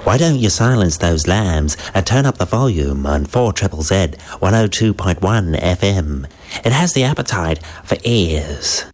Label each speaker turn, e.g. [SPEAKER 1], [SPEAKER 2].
[SPEAKER 1] Why don't you silence those lambs and turn up the volume on 4ZZZ 102.1 FM? It has the appetite for ears.